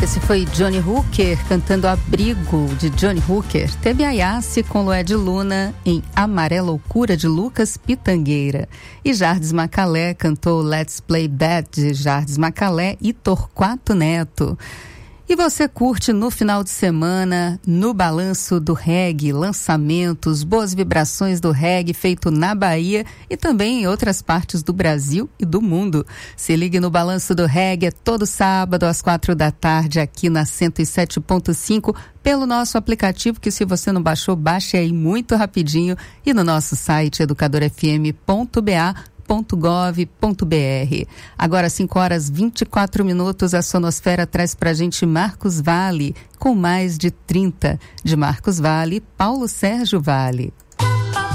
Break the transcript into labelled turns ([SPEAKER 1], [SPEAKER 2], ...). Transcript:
[SPEAKER 1] Esse foi Johnny Hooker cantando Abrigo, de Johnny Hooker. Teve a Yace com Lued Luna em Amarela Loucura, de Lucas Pitangueira. E Jardes Macalé cantou Let's Play Bad, de Jardes Macalé e Torquato Neto. E você curte no final de semana, no Balanço do Reggae, lançamentos, boas vibrações do reggae feito na Bahia e também em outras partes do Brasil e do mundo. Se ligue no Balanço do Reggae, todo sábado às 4 da tarde aqui na 107.5 pelo nosso aplicativo, que se você não baixou, baixe aí muito rapidinho, e no nosso site educadorfm.ba.gov.br. Agora 5h24, a Sonosfera traz pra gente Marcos Valle, com mais de 30. De Marcos Valle, Paulo Sérgio Valle.